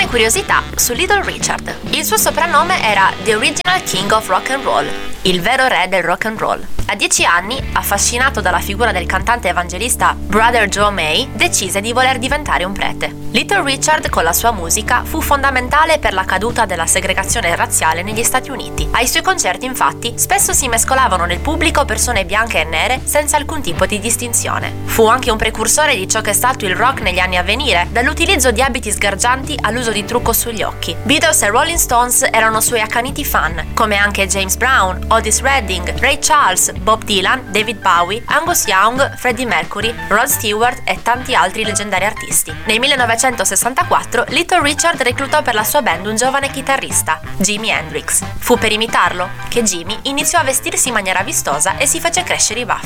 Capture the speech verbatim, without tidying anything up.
curiosità su Little Richard. Il suo soprannome era The Original King of Rock and Roll, il vero re del rock and roll. A dieci anni, affascinato dalla figura del cantante evangelista Brother Joe May, decise di voler diventare un prete. Little Richard, con la sua musica, fu fondamentale per la caduta della segregazione razziale negli Stati Uniti. Ai suoi concerti, infatti, spesso si mescolavano nel pubblico persone bianche e nere senza alcun tipo di distinzione. Fu anche un precursore di ciò che è stato il rock negli anni a venire, dall'utilizzo di abiti sgargianti all'uso di trucco sugli occhi. Beatles e Rolling Stones erano suoi accaniti fan, come anche James Brown, Otis Redding, Ray Charles, Bob Dylan, David Bowie, Angus Young, Freddie Mercury, Rod Stewart e tanti altri leggendari artisti. Nel millenovecentosessantaquattro Little Richard reclutò per la sua band un giovane chitarrista, Jimi Hendrix. Fu per imitarlo che Jimi iniziò a vestirsi in maniera vistosa e si fece crescere i baffi.